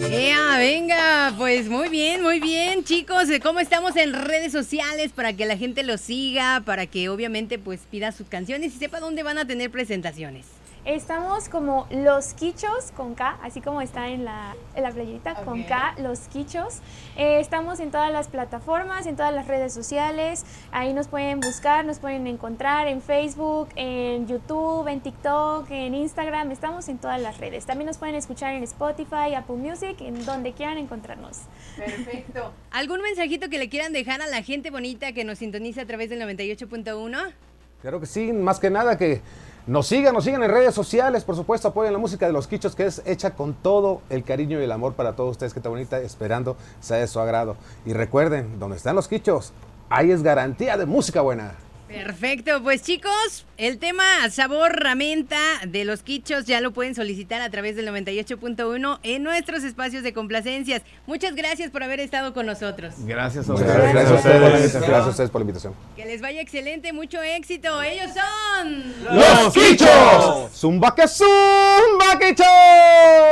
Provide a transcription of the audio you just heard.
Venga, pues muy bien, chicos. ¿Cómo estamos en redes sociales para que la gente los siga, para que obviamente pues pida sus canciones y sepa dónde van a tener presentaciones? Estamos como Los Quichos, con K, así como está en la playerita, okay. Con K, Los Quichos. Estamos en todas las plataformas, en todas las redes sociales. Ahí nos pueden buscar, nos pueden encontrar en Facebook, en YouTube, en TikTok, en Instagram. Estamos en todas las redes. También nos pueden escuchar en Spotify, Apple Music, en donde quieran encontrarnos. Perfecto. ¿Algún mensajito que le quieran dejar a la gente bonita que nos sintoniza a través del 98.1? Claro que sí, más que nada que nos sigan en redes sociales, por supuesto, apoyen la música de Los Quichos, que es hecha con todo el cariño y el amor para todos ustedes, que está bonita, esperando sea de su agrado. Y recuerden, donde están Los Quichos, ahí es garantía de música buena. Perfecto, pues chicos, el tema Sabor a Menta de Los Quichos ya lo pueden solicitar a través del 98.1 en nuestros espacios de complacencias. Muchas gracias por haber estado con nosotros. Gracias a ustedes. Gracias a ustedes por la invitación. Que les vaya excelente, mucho éxito. Ellos son... ¡Los Quichos! ¡Zumba que zumba, Quichos!